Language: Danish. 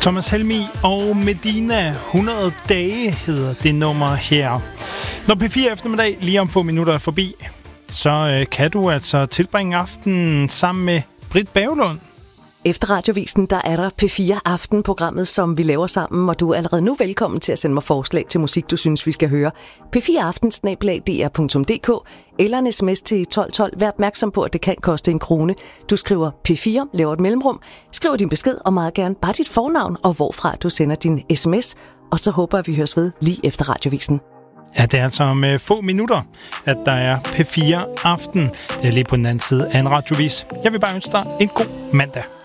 Thomas Helmig og Medina, 100 dage hedder det nummer her. Når P4 eftermiddag lige om få minutter er forbi, så kan du altså tilbringe aftenen sammen med Britt Berglund. Efter Radiovisen, der er der P4 Aften-programmet, som vi laver sammen, og du er allerede nu velkommen til at sende mig forslag til musik, du synes, vi skal høre. p4aften@dr.dk eller en sms til 1212. Vær opmærksom på, at det kan koste 1 krone. Du skriver P4, laver et mellemrum, skriver din besked og meget gerne bare dit fornavn og hvorfra du sender din sms. Og så håber jeg, vi høres ved lige efter Radiovisen. Ja, det er altså om få minutter, at der er P4 Aften. Det er lige på den anden side af en radiovis. Jeg vil bare ønske dig en god mandag.